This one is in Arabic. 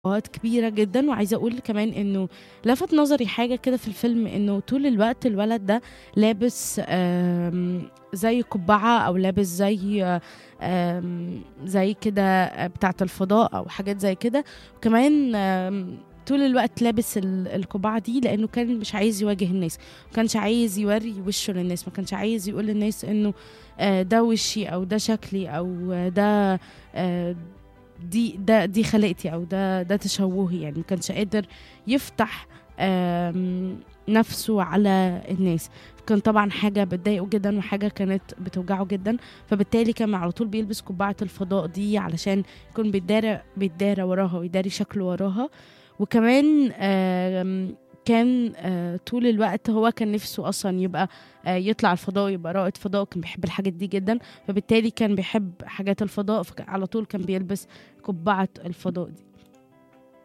توقعات كبيرة جدًا، وعايزة أقول كمان إنه لَفَت نظري حاجة كده في الفيلم، إنه طول الوقت الولد ده لابس زي قبعة أو لابس زي كده بتاعة الفضاء أو حاجات زي كده، وكمان طول الوقت لابس القبعة دي لإنه كان مش عايز يواجه الناس، ما كانش عايز يورّي وشه للناس، ما كانش عايز يقول للناس إنه ده وشي أو ده شكلي أو ده آآ دي خلقتي أو ده تشوُّهي، يعني ما كانش قادر يفتح نَفْسه على الناس، كان طبعًا حاجة بتضايقه جدًا وحاجة كانت بتوجعه جدًا، فبالتالي كان على طول بيلبس قبعة الفضاء دي علشان يكون بيتدارى وراها ويداري شكله وراها، وكمان كان طول الوقت هو كان نِفْسه أصلًا يبقى يطلع الفضاء ويبقى رائد فضاء، كان بيحب الحاجات دي جدًا، فبالتالي كان بيحب حاجات الفضاء، على طول كان بيلبس قبعة الفضاء دي.